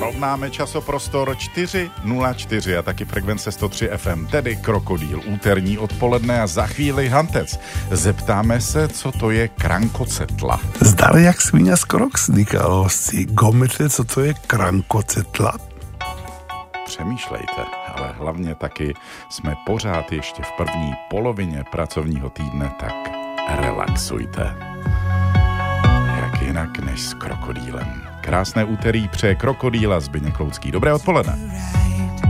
rovnáme časoprostor 404 a taky frekvence 103 FM, tedy Krokodýl, úterní odpoledne a za chvíli Hantec. Zeptáme se, co to je krankocetla. Zdar jak svíňa z Kroksníka, hosti. Gomete, co to je krankocetla? Přemýšlejte, ale hlavně taky jsme pořád ještě v první polovině pracovního týdne, tak relaxujte. Jak jinak než s Krokodýlem. Krásné úterý přeje Krokodýla Zbyněk Loucký. Dobré odpoledne.